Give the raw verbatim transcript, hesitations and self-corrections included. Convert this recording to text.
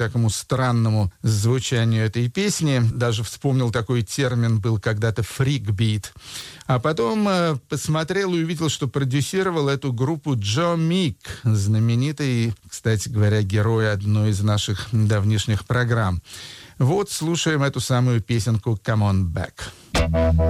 такому странному звучанию этой песни. Даже вспомнил, такой термин был когда-то «фрикбит». А потом э, посмотрел и увидел, что продюсировал эту группу Джо Мик, знаменитый, кстати говоря, герой одной из наших давнишних программ. Вот слушаем эту самую песенку «Come on back».